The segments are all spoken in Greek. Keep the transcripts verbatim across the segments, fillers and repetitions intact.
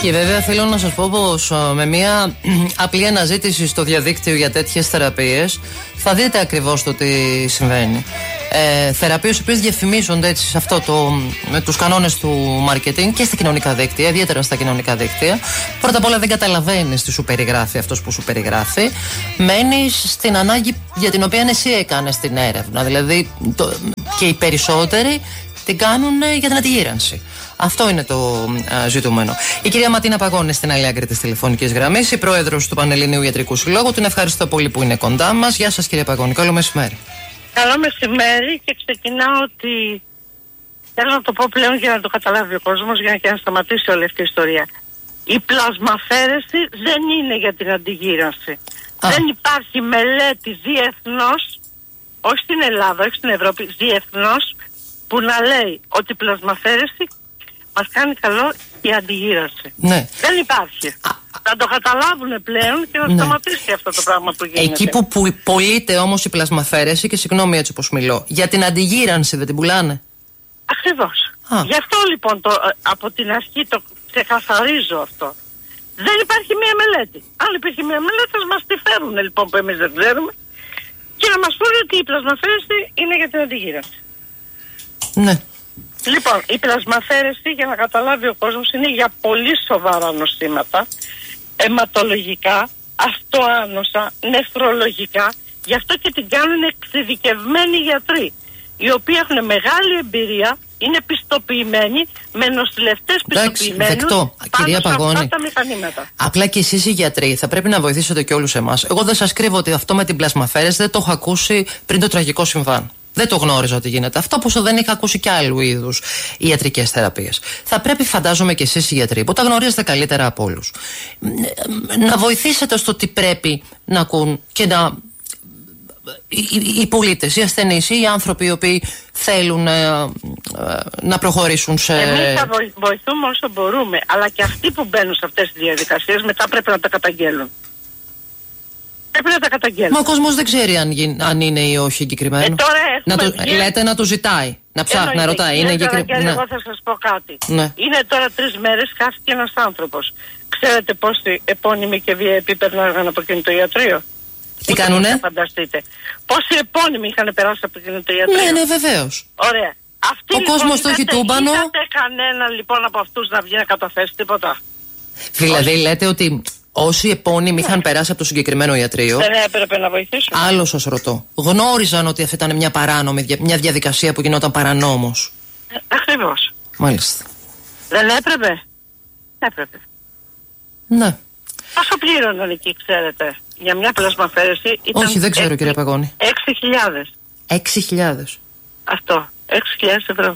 Και βέβαια θέλω να σας πω πως με μια απλή αναζήτηση στο διαδίκτυο για τέτοιες θεραπείες θα δείτε ακριβώς το τι συμβαίνει. Ε, θεραπείες οι οποίες διαφημίζονται έτσι σε αυτό το, με τους κανόνες του marketing και στα κοινωνικά δίκτυα, ιδιαίτερα στα κοινωνικά δίκτυα. Πρώτα απ' όλα δεν καταλαβαίνεις τι σου περιγράφει αυτός που σου περιγράφει. Μένεις στην ανάγκη για την οποία εσύ έκανες την έρευνα. Δηλαδή το, και οι περισσότεροι την κάνουν για την αντιγύρανση. Αυτό είναι το α, ζητούμενο. Η κυρία Ματίνα Παγώνη στην άλλη άκρη της τηλεφωνικής γραμμής, η πρόεδρος του Πανελληνίου Ιατρικού Συλλόγου. Την ευχαριστώ πολύ που είναι κοντά μας. Γεια σας, κυρία Παγώνη. Καλό μεσημέρι. Καλό μεσημέρι και ξεκινάω ότι θέλω να το πω πλέον για να το καταλάβει ο κόσμος, για να, και να σταματήσει όλη αυτή η ιστορία. Η πλασμαφαίρεση δεν είναι για την αντιγύρανση. Α. Δεν υπάρχει μελέτη διεθνώς, όχι στην Ελλάδα, όχι στην Ευρώπη, διεθνώς, που να λέει ότι η πλασμαφαίρεση μας κάνει καλό η αντιγύρανση. Ναι. Δεν υπάρχει. Α. Να το καταλάβουν πλέον και να ναι. σταματήσει αυτό το πράγμα που γίνεται. Εκεί που, που πωλείται όμως η πλασμαφαίρεση, και συγγνώμη έτσι όπως μιλώ, για την αντιγύρανση δεν την πουλάνε? Ακριβώς. Α. Γι' αυτό λοιπόν το, από την αρχή το ξεκαθαρίζω αυτό. Δεν υπάρχει μία μελέτη. Αν υπήρχε μία μελέτη θα μας τη φέρουν λοιπόν που εμείς δεν ξέρουμε και να μας πούνε ότι η πλασμαφαίρεση είναι για την αντιγύρανση. Ναι. Λοιπόν, η πλασμαφαίρεση, για να καταλάβει ο κόσμος, είναι για πολύ σοβαρά νοσήματα, αιματολογικά, αυτοάνοσα, νεφρολογικά. Γι' αυτό και την κάνουν εξειδικευμένοι γιατροί, οι οποίοι έχουν μεγάλη εμπειρία, είναι πιστοποιημένοι, με νοσηλευτές πιστοποιημένους πάνω κυρία σε Παγώνη, αυτά τα μηχανήματα. Απλά και εσείς οι γιατροί θα πρέπει να βοηθήσετε και όλους εμάς. Εγώ δεν σας κρύβω ότι αυτό με την πλασμαφαίρεση δεν το έχω ακούσει πριν το τραγικό συμβάν. Δεν το γνώριζα ότι γίνεται. Αυτό που δεν είχα ακούσει και άλλου είδους ιατρικές θεραπείες. Θα πρέπει, φαντάζομαι, και εσείς οι γιατροί, που τα γνωρίζετε καλύτερα από όλους, να βοηθήσετε στο τι πρέπει να ακούν και να. Οι, οι, οι πολίτες, οι ασθενείς, οι άνθρωποι οι οποίοι θέλουν ε, ε, να προχωρήσουν σε. Εμείς θα βοηθούμε όσο μπορούμε, αλλά και αυτοί που μπαίνουν σε αυτές τις διαδικασίες μετά πρέπει να τα καταγγέλουν. Πρέπει να τα καταγγέλνουν. Μα ο κόσμος δεν ξέρει αν, γι, αν είναι ή όχι εγκεκριμένο. Ε, τώρα να το, βγει... Λέτε να του ζητάει, να ψάχνει, να ρωτάει. Είναι εγκεκριμένο. Ναι. Εγώ θα σας πω κάτι. Ναι. Είναι τώρα τρεις μέρες χάθηκε ένας άνθρωπος. Ξέρετε πόσοι επώνυμοι και βία επίπεδα έργαν από εκείνο το ιατρείο? Τι κάνουνε? Θα φανταστείτε. Πόσοι επώνυμοι είχαν περάσει από εκείνο το ιατρείο? Ναι, ναι, βεβαίως. Ωραία. Αυτή, ο λοιπόν, κόσμος το έχει τούμπανο. Δεν κανένα λοιπόν από αυτούς να βγει να καταθέσει τίποτα. Δηλαδή λέτε ότι όσοι επώνυμοι είχαν περάσει από το συγκεκριμένο ιατρείο. Δεν έπρεπε να βοηθήσουν. Άλλο σας ρωτώ. Γνώριζαν ότι αυτή ήταν μια παράνομη, μια διαδικασία που γινόταν παρανόμως? Ε, ακριβώς. Μάλιστα. Δεν έπρεπε? Έπρεπε. Ναι. Πόσο πλήρωναν εκεί, ξέρετε, για μια πλασμαφαίρεση? Ήταν. Όχι, δεν ξέρω, κυρία Παγώνη. Έξι χιλιάδες. Έξι χιλιάδες. Αυτό. Έξι χιλιάδες ευρώ.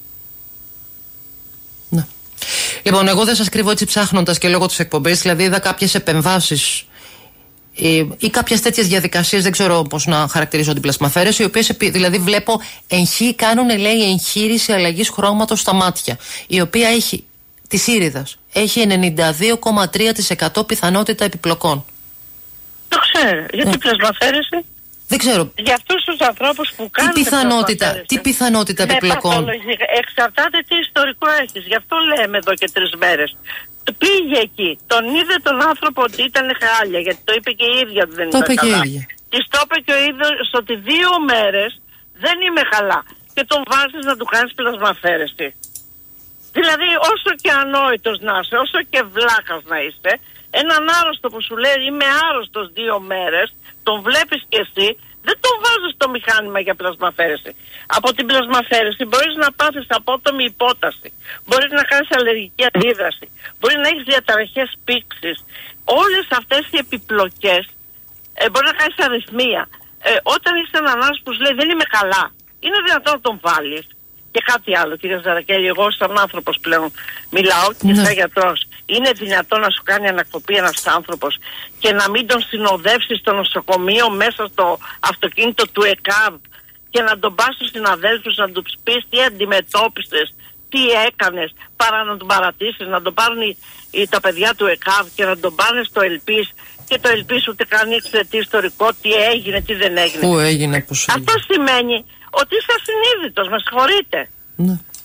Ναι. Λοιπόν, εγώ δεν σας κρύβω, έτσι ψάχνοντας και λόγω της εκπομπής, δηλαδή είδα κάποιες επεμβάσεις ή, ή κάποιες τέτοιες διαδικασίες, δεν ξέρω πώς να χαρακτηρίζω την πλασμαφαίρεση, οι οποίες δηλαδή βλέπω εγχεί, κάνουν, λέει, εγχείρηση αλλαγής χρώματος στα μάτια, η οποία έχει, της ήριδας, έχει ενενήντα δύο κόμμα τρία τοις εκατό πιθανότητα επιπλοκών. Το ξέρω. Γιατί η πλασμαφαίρεση? Δεν ξέρω. Για αυτούς τους ανθρώπους που κάνουν. Τι πιθανότητα, τι πιθανότητα επιπλοκών? Εξαρτάται τι ιστορικό έχεις. Γι' αυτό λέμε εδώ και τρεις μέρες. Πήγε εκεί, τον είδε τον άνθρωπο ότι ήταν χάλια, γιατί το είπε και η ίδια του, δεν το ήταν είπε καλά. Και η ίδια. Της το είπε και ο ίδιος ότι δύο μέρες δεν είμαι καλά και τον βάζεις να του κάνεις πλασμαφαίρεση. Δηλαδή όσο και ανόητος να είσαι, όσο και βλάχας να είσαι, έναν άρρωστο που σου λέει είμαι άρρωστος δύο μέρες, τον βλέπεις και εσύ, δεν τον βάζεις στο μηχάνημα για πλασμαφαίρεση. Από την πλασμαφαίρεση μπορείς να πάθεις απότομη υπόταση, μπορείς να κάνεις αλλεργική αντίδραση, μπορείς να έχεις διαταραχές πήξης. Όλες αυτές οι επιπλοκές ε, μπορεί να κάνεις αρρυθμία. Ε, όταν είσαι έναν άνθρωπο που σου λέει δεν είμαι καλά, είναι δυνατόν να τον βάλεις? Και κάτι άλλο, κύριε Ζαρακέλη, εγώ σαν άνθρωπος πλέον μιλάω και σαν γιατρός. Είναι δυνατόν να σου κάνει ανακοπή ένας άνθρωπος και να μην τον συνοδεύσει στο νοσοκομείο μέσα στο αυτοκίνητο του ΕΚΑΒ και να τον πας στους συναδέλφους να του πεις τι αντιμετώπισες, τι έκανες, παρά να τον παρατήσεις, να τον πάρουν οι, οι, τα παιδιά του ΕΚΑΒ και να τον πάνε στο ΕΛΠΙΣ και το ΕΛΠΙΣ ούτε καν ήξερε τι ιστορικό, τι έγινε, τι δεν έγινε. Πού έγινε, πώς έγινε. Αυτό σημαίνει ότι είσαι ασυνείδητος, με συγχωρείτε. Ναι.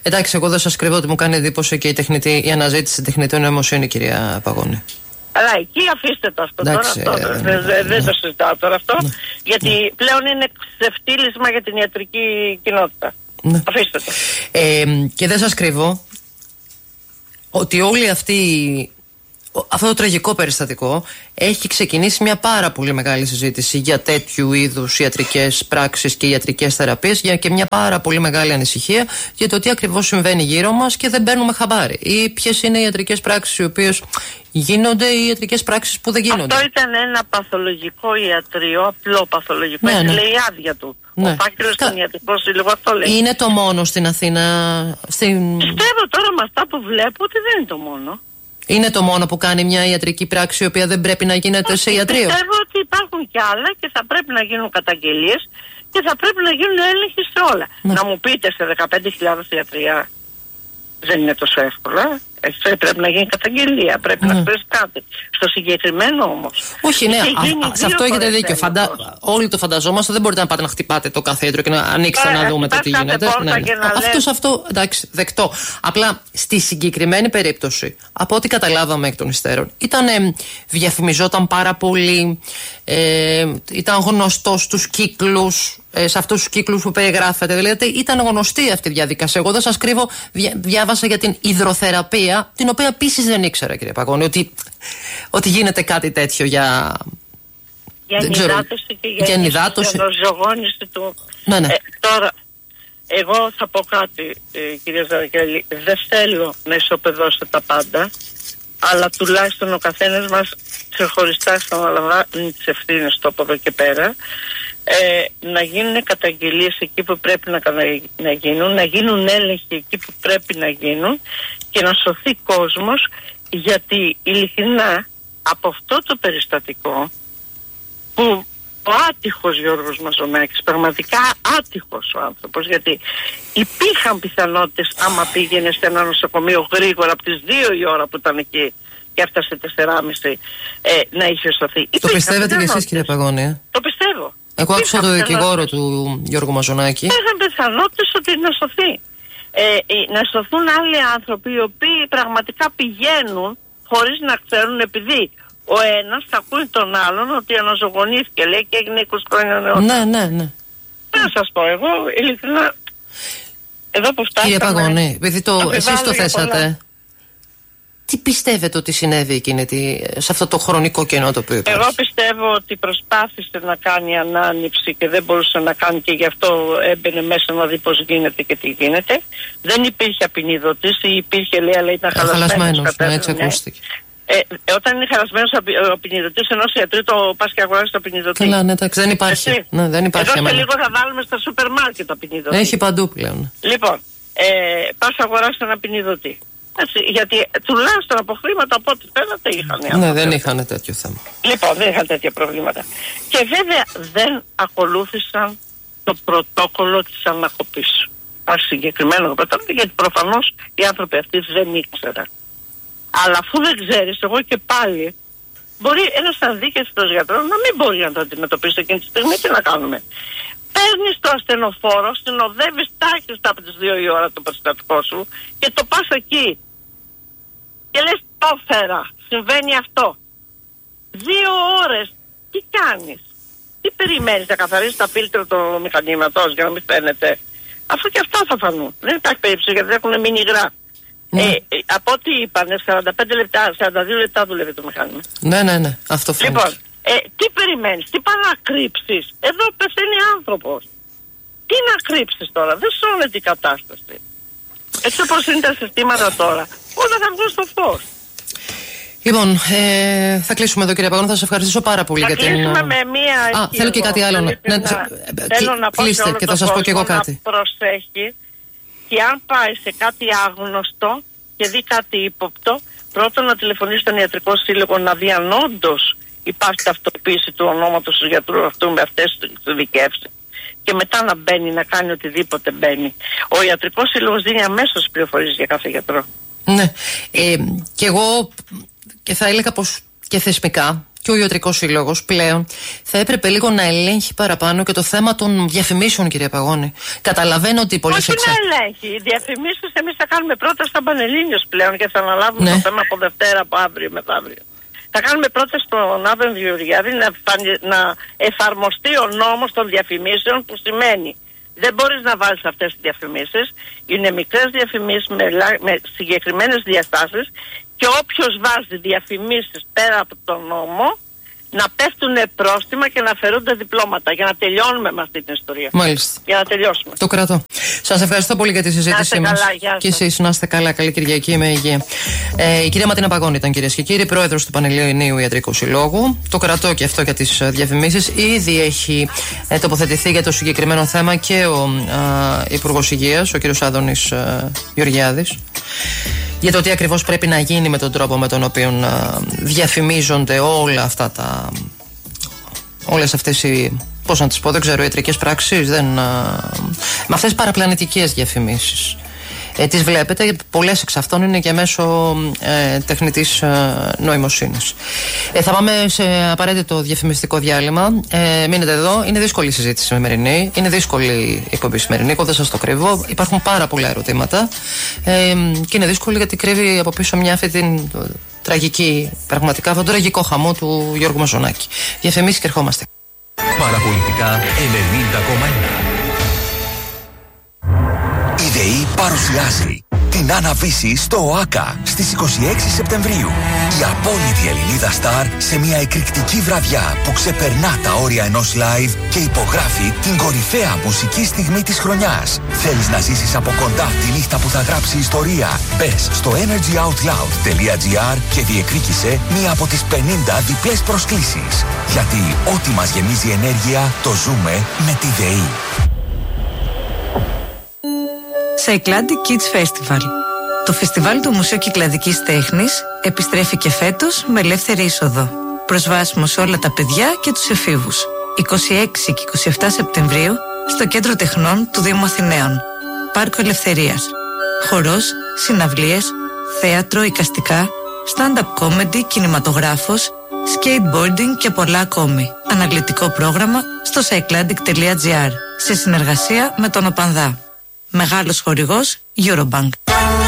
Εντάξει, εγώ δεν σας κρύβω ότι μου κάνει εντύπωση και η, τεχνητή, η αναζήτηση τεχνητή νοημοσύνη, κυρία Παγώνη. Αλλά εκεί αφήστε το αυτό. Εντάξει, τώρα. Αυτό, ε, δεν δε, δε ναι. το συζητάω τώρα αυτό. Ναι. Γιατί ναι. πλέον είναι ξεφτύλισμα για την ιατρική κοινότητα. Ναι. Αφήστε το. Ε, και δεν σας κρύβω ότι όλη αυτή. Αυτό το τραγικό περιστατικό έχει ξεκινήσει μια πάρα πολύ μεγάλη συζήτηση για τέτοιου είδους ιατρικές πράξεις και ιατρικές θεραπείες, για και μια πάρα πολύ μεγάλη ανησυχία για το τι ακριβώς συμβαίνει γύρω μας και δεν παίρνουμε χαμπάρι. Ή ποιες είναι οι ιατρικές πράξεις οι οποίες γίνονται ή οι ιατρικές πράξεις που δεν γίνονται. Αυτό ήταν ένα παθολογικό ιατρείο, απλό παθολογικό. Ναι, ναι. Λέει η άδεια του. Ναι. Ο φάκελος των ιατρικών σύλλογο αυτό λέει. Είναι το μόνο στην Αθήνα. Στην... Πιστεύω τώρα με αυτά που βλέπω ότι δεν είναι το μόνο. Είναι το μόνο που κάνει μια ιατρική πράξη η οποία δεν πρέπει να γίνεται σε ιατρείο. Πιστεύω ότι υπάρχουν κι άλλα και θα πρέπει να γίνουν καταγγελίες και θα πρέπει να γίνουν έλεγχοι σε όλα. Ναι. Να μου πείτε σε δεκαπέντε χιλιάδες ιατρία δεν είναι τόσο εύκολα. Έτσι, πρέπει να γίνει καταγγελία, πρέπει ναι. να ξέρεις κάτι. Στο συγκεκριμένο όμως. Όχι, ναι, α, α, σε αυτό έχετε δίκιο. Φαντα... Όλοι το φανταζόμαστε, δεν μπορείτε να πάτε να χτυπάτε το καθέντρο και να ανοίξετε να δούμε το τι γίνεται. Ναι, ναι. Αυτό σε αυτό, εντάξει, δεκτό. Απλά στη συγκεκριμένη περίπτωση, από ό,τι καταλάβαμε εκ των υστέρων, ήταν, ε, διαφημιζόταν πάρα πολύ, ε, ήταν γνωστό στους κύκλους. Σε αυτούς τους κύκλους που περιγράφεται. Δηλαδή ήταν γνωστή αυτή η διαδικασία. Εγώ δεν σας κρύβω, διά, διάβασα για την υδροθεραπεία, την οποία επίσης δεν ήξερα, κύριε Παγώνη, ότι, ότι γίνεται κάτι τέτοιο για. Για ενυδάτωση και για ενυδάτωση. Αναζωογόνηση του. Ναι, ναι. Ε, τώρα, εγώ θα πω κάτι, ε, κυρία Ζαρακέλη. Δεν θέλω να ισοπεδώσετε τα πάντα, αλλά τουλάχιστον ο καθένας μας ξεχωριστά θα αναλαμβάνει τις ευθύνες του από εδώ και πέρα. Ε, να γίνουν καταγγελίες εκεί που πρέπει να, να γίνουν, να γίνουν έλεγχοι εκεί που πρέπει να γίνουν και να σωθεί κόσμος, γιατί ειλικρινά από αυτό το περιστατικό που ο άτυχος Γιώργος Μαζονάκης, πραγματικά άτυχος ο άνθρωπος, γιατί υπήρχαν πιθανότητες άμα πήγαινε σε ένα νοσοκομείο γρήγορα από τις δύο η ώρα που ήταν εκεί και έφτασε τεσσεράμιση ε, να είχε σωθεί. Το πιστεύετε κι εσείς, κύριε Παγώνη? Το πιστεύω. Εγώ άκουσα το δικηγόρο του Γιώργου Μαζονάκη. Έχουν πιθανότητες ότι να σωθεί. Ε, να σωθούν άλλοι άνθρωποι οι οποίοι πραγματικά πηγαίνουν χωρίς να ξέρουν, επειδή ο ένας θα ακούει τον άλλον ότι αναζωογονήθηκε, λέει, και έγινε είκοσι χρόνια νεότερα. Ναι, ναι, ναι. Να σας πω, εγώ ειλικρινά εδώ που φτάσαμε. Κύριε Παγώνη, επειδή το, εσείς το θέσατε, πολλά. Τι πιστεύετε ότι συνέβη εκείνη τη, σε αυτό το χρονικό κενό το οποίο υπάρχει? Εγώ πιστεύω ότι προσπάθησε να κάνει ανάνυψη και δεν μπορούσε να κάνει, και γι' αυτό έμπαινε μέσα να δει πώς γίνεται και τι γίνεται. Δεν υπήρχε απεινιδωτής, ή υπήρχε, λέει, αλλά ήταν χαλασμένος. Ναι, έτσι ακούστηκε. Ε, όταν είναι χαλασμένος ο απεινιδωτής ενός ιατρού, το πας και αγοράζεις το απεινιδωτή. Καλά, ναι, εντάξει, δεν υπάρχει. Ναι, δεν υπάρχει. Εδώ και λίγο θα βάλουμε στα σούπερ μάρκετ απεινιδωτή. Έχει παντού πλέον. Λοιπόν, ε, πας αγοράζεις ένα απεινιδωτή. Έτσι, γιατί τουλάχιστον από χρήματα από ό,τι φαίνεται είχαν. Ναι, δεν είχαν τέτοιο θέμα. Λοιπόν, δεν είχαν τέτοια προβλήματα. Και βέβαια δεν ακολούθησαν το πρωτόκολλο της ανακοπής. Ας συγκεκριμένο το πρωτόκολλο, γιατί προφανώς οι άνθρωποι αυτοί δεν ήξεραν. Αλλά αφού δεν ξέρεις, εγώ και πάλι, μπορεί ένας ανδίκευτος γιατρός να μην μπορεί να το αντιμετωπίσει εκείνη τη στιγμή. Τι να κάνουμε? Παίρνεις το ασθενοφόρο, συνοδεύεις τάχιστα από τις δύο η ώρα το περιστατικό σου και το πας εκεί. Και λες, το φέρα, συμβαίνει αυτό. Δύο ώρες, τι κάνεις? Τι περιμένεις, να καθαρίσεις τα φίλτρα του μηχανήματος για να μην φαίνεται? Αφού και αυτά θα φανούν. Δεν υπάρχει περίπτωση, γιατί έχουν μείνει υγρά. Ναι. Ε, ε, από ό,τι είπανε, σαράντα πέντε λεπτά, σαράντα δύο λεπτά δουλεύει το μηχάνημα. Ναι, ναι, ναι, αυτό φαίνεται. Λοιπόν, ε, τι περιμένεις, τι πάνε να κρύψεις? Εδώ πεθαίνει άνθρωπος. Τι να κρύψεις τώρα? Δεν σώνεται η κατάσταση. Έτσι όπως είναι τα συστήματα τώρα, όλα θα βγουν στο φως. Λοιπόν, ε, θα κλείσουμε εδώ, κύριε Παγώνη. Θα σας ευχαριστήσω πάρα πολύ θα για την. Θα κλείσουμε με μία. Α, θέλω και κάτι άλλο. Ναι, ναι, θέλω να πω κλείστε και θα σας πω και εγώ κάτι. Να προσέχει, και αν πάει σε κάτι άγνωστο και δει κάτι ύποπτο, πρώτον να τηλεφωνήσει στον ιατρικό σύλλογο να δει αν όντως υπάρχει ταυτοποίηση του ονόματος του γιατρού αυτού με αυτές τις ειδικεύσεις. Και μετά να μπαίνει, να κάνει οτιδήποτε μπαίνει. Ο ιατρικός σύλλογος δίνει αμέσως πληροφορίες για κάθε γιατρό. Ναι. Ε, και εγώ και θα έλεγα πως και θεσμικά και ο Ιατρικός Σύλλογος πλέον θα έπρεπε λίγο να ελέγχει παραπάνω και το θέμα των διαφημίσεων, κυρία Παγώνη. Καταλαβαίνω ότι πολλές Όχι εξα... να ελέγχει. Οι διαφημίσεις εμείς θα κάνουμε πρόταση στα Πανελλήνιος πλέον και θα αναλάβουμε ναι. το θέμα από Δευτέρα, από αύριο μεθαύριο. Θα κάνουμε πρόταση στον Άδωνη Γεωργιάδη να, να εφαρμοστεί ο νόμος των διαφημίσεων, που σημαίνει δεν μπορείς να βάλεις αυτές τις διαφημίσεις. Είναι μικρές διαφημίσεις με, με συγκεκριμένες διαστάσεις και όποιος βάζει διαφημίσεις πέρα από τον νόμο να πέφτουν πρόστιμα και να αφαιρούνται διπλώματα, για να τελειώνουμε με αυτή την ιστορία. Μάλιστα. Για να τελειώσουμε. Το κρατώ. Σας ευχαριστώ πολύ για τη συζήτησή μας. Και εσείς να είστε καλά. Καλή Κυριακή με υγεία. Ε, η κυρία Ματίνα Παγώνη ήταν, κυρίες και κύριοι, πρόεδρος του Πανελληνίου Ιατρικού Συλλόγου. Το κρατώ και αυτό για τις διαφημίσεις. Ήδη έχει ε, τοποθετηθεί για το συγκεκριμένο θέμα και ο ε, Υπουργός Υγείας, ο κύριος Άδωνης ε, Γεωργιάδης, για το τι ακριβώς πρέπει να γίνει με τον τρόπο με τον οποίο α, διαφημίζονται όλα αυτά τα... όλες αυτές οι... πώς να τις πω, δεν ξέρω, ιατρικές πράξεις, δεν, α, με αυτές τις παραπλανητικές διαφημίσεις. Ε, τις βλέπετε, πολλές εξ αυτών είναι και μέσω ε, τεχνητής ε, νοημοσύνης. Ε, θα πάμε σε απαραίτητο διαφημιστικό διάλειμμα. Ε, μείνετε εδώ. Είναι δύσκολη η συζήτηση σημερινή. Είναι δύσκολη η εκπομπή σημερινή. Εγώ δεν σας το κρύβω. Υπάρχουν πάρα πολλά ερωτήματα. Ε, και είναι δύσκολη γιατί κρύβει από πίσω μια αυτή την τραγική, πραγματικά αυτόν τον τραγικό χαμό του Γιώργου Μαζονάκη. Διαφημίσεις και ερχόμαστε. Παραπολιτικά ενενήντα κόμμα ένα. Η ΔΕΗ παρουσιάζει την Άννα-Βύση στο ΟΑΚΑ στις είκοσι έξι Σεπτεμβρίου. Η απόλυτη Ελληνίδα στάρ σε μια εκρηκτική βραδιά που ξεπερνά τα όρια ενός live και υπογράφει την κορυφαία μουσική στιγμή της χρονιάς. Θέλεις να ζήσεις από κοντά τη νύχτα που θα γράψει ιστορία? Μπες στο energy out loud τελεία gr και διεκδίκησε μία από τις πενήντα διπλές προσκλήσεις. Γιατί ό,τι μας γεμίζει ενέργεια το ζούμε με τη ΔΕΗ. Cycladic Kids Festival. Το φεστιβάλ του Μουσείου Κυκλαδικής Τέχνης επιστρέφει και φέτος με ελεύθερη είσοδο. Προσβάσιμο σε όλα τα παιδιά και τους εφήβους. είκοσι έξι και είκοσι επτά Σεπτεμβρίου στο Κέντρο Τεχνών του Δήμου Αθηναίων. Πάρκο Ελευθερίας. Χορός, συναυλίες, θέατρο, εικαστικά, stand-up comedy, κινηματογράφος, skateboarding και πολλά ακόμη. Αναλυτικό πρόγραμμα στο cycladic τελεία gr σε συνεργασία με τον ΟΠΑΝΔΑ. Μεγάλος χορηγός Eurobank.